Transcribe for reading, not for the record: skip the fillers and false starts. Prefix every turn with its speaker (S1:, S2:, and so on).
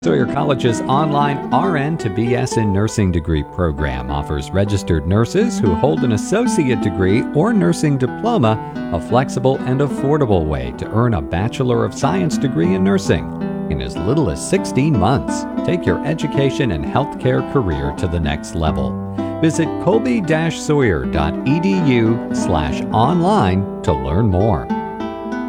S1: Sawyer College's online RN to BS in Nursing degree program offers registered nurses who hold an associate degree or nursing diploma a flexible and affordable way to earn a Bachelor of Science degree in nursing in as little as 16 months. Take your education and healthcare career to the next level. Visit colby-sawyer.edu/online to learn more.